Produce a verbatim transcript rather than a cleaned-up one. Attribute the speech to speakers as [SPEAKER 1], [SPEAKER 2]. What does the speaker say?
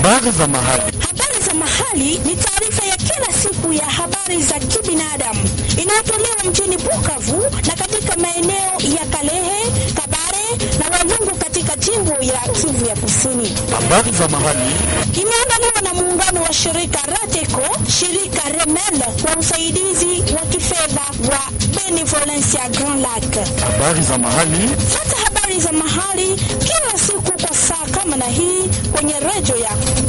[SPEAKER 1] Habari za mahali.
[SPEAKER 2] Habari za mahali ni taarifa ya kila siku ya habari za kibinadamu inayotolewa mjini Bukavu na katika maeneo ya Kalehe, Kabare na Walungu katika jimbo ya Kivu ya Kusini.
[SPEAKER 1] Habari za mahali
[SPEAKER 2] imeandaliwa na muungano wa shirika Rateco, shirika Remel kwa usaidizi wa kifedha wa Benevolencia Grand Lac.
[SPEAKER 1] Habari za mahali.
[SPEAKER 2] Fuata habari za mahali kila siku kwa saa kama na hii kwenye redio yako.